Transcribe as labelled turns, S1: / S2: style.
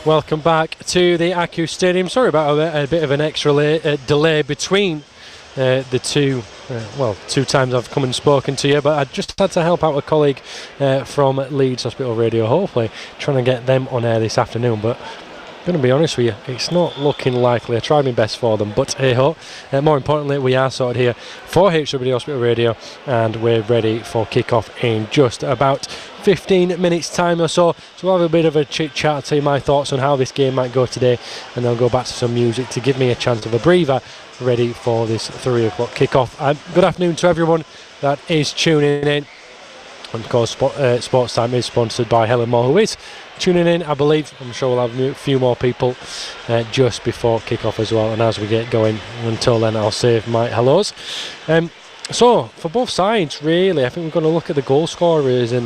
S1: Welcome back to the Aku Stadium. Sorry about a bit of an extra delay between the two. Two times I've come and spoken to you, but I just had to help out a colleague from Leeds Hospital Radio, hopefully trying to get them on air this afternoon. But I'm going to be honest with you, it's not looking likely. I tried my best for them, but hey ho. More importantly, we are sorted here for HWD Hospital Radio, and we're ready for kick-off in just about 15 minutes time or so. So we'll have a bit of a chit chat, tell you my thoughts on how this game might go today, and then I'll go back to some music to give me a chance of a breather, ready for this 3 o'clock kick-off. Good afternoon to everyone that is tuning in. And of course, Sports Time is sponsored by Helen Moore, who is tuning in, I believe. I'm sure we'll have a few more people just before kick-off as well. And as we get going, until then, I'll save my hellos. So, for both sides, really, I think we're going to look at the goal scorers in